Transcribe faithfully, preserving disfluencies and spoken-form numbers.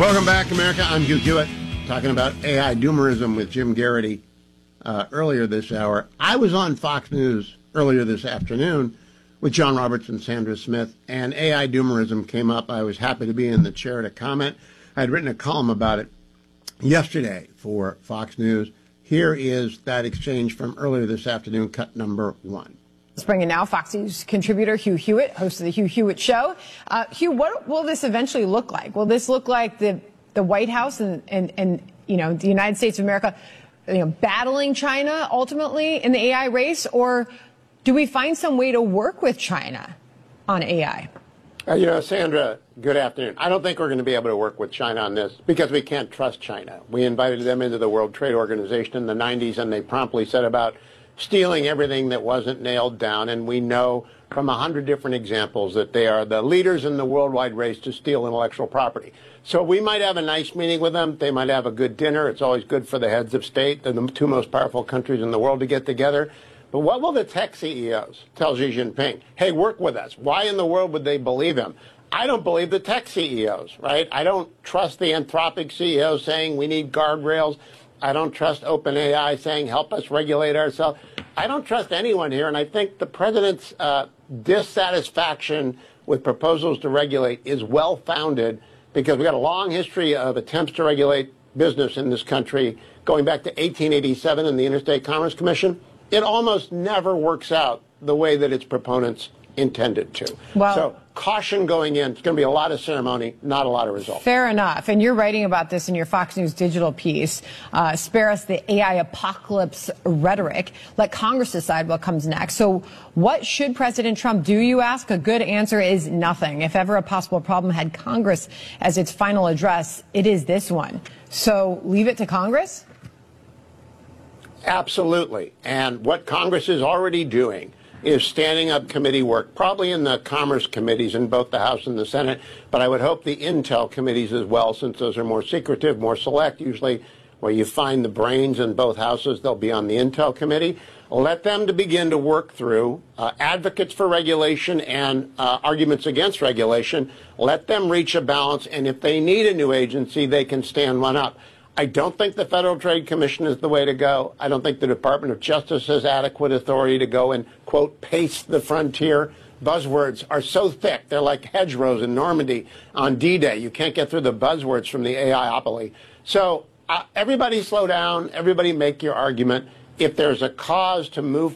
Welcome back, America. I'm Hugh Hewitt, talking about A I doomerism with Jim Garrity uh, earlier this hour. I was on Fox News earlier this afternoon with John Roberts and Sandra Smith, and A I doomerism came up. I was happy to be in the chair to comment. I had written a column about it yesterday for Fox News. Here is that exchange from earlier this afternoon, cut number one. Let's bring in now Fox News contributor Hugh Hewitt, host of the Hugh Hewitt Show. Uh, Hugh, what will this eventually look like? Will this look like the the White House and, and, and you know, the United States of America, you know, battling China ultimately in the A I race, or do we find some way to work with China on A I? Uh, you know, Sandra, good afternoon. I don't think we're going to be able to work with China on this because we can't trust China. We invited them into the World Trade Organization in the nineties, and they promptly set about stealing everything that wasn't nailed down. And we know from a hundred different examples that they are the leaders in the worldwide race to steal intellectual property. So we might have a nice meeting with them. They might have a good dinner. It's always good for the heads of state, the two most powerful countries in the world, to get together. But what will the tech C E Os tell Xi Jinping? Hey, work with us. Why in the world would they believe him? I don't believe the tech C E Os, right? I don't trust the Anthropic C E O saying we need guardrails. I don't trust OpenAI saying help us regulate ourselves. I don't trust anyone here, and I think the president's uh, dissatisfaction with proposals to regulate is well-founded because we've got a long history of attempts to regulate business in this country going back to eighteen eighty-seven in the Interstate Commerce Commission. It almost never works out the way that its proponents intended to. Well, so caution going in. It's going to be a lot of ceremony, not a lot of results. Fair enough. And you're writing about this in your Fox News digital piece. Uh, spare us the A I apocalypse rhetoric. Let Congress decide what comes next. So what should President Trump do, you ask? A good answer is nothing. If ever a possible problem had Congress as its final address, it is this one. So leave it to Congress? Absolutely. And what Congress is already doing is standing up committee work, probably in the Commerce committees in both the House and the Senate, but I would hope the Intel committees as well, since those are more secretive, more select. Usually where you find the brains in both houses, they'll be on the Intel committee. Let them to begin to work through uh, advocates for regulation and uh, arguments against regulation. Let them reach a balance, and if they need a new agency, they can stand one up. I don't think the Federal Trade Commission is the way to go. I don't think the Department of Justice has adequate authority to go and, quote, pace the frontier. Buzzwords are so thick. They're like hedgerows in Normandy on D-Day. You can't get through the buzzwords from the A I-opoly. So uh, everybody slow down. Everybody make your argument. If there's a cause to move